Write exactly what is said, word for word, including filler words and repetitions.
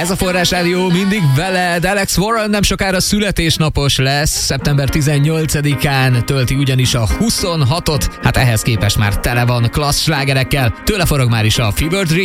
Ez a Forrás Rádió mindig veled. Alex Warren nem sokára születésnapos lesz, szeptember tizennyolcadikán tölti ugyanis a huszonhatot, hát ehhez képest már tele van klassz slágerekkel, tőle forog már is a Fever Dream.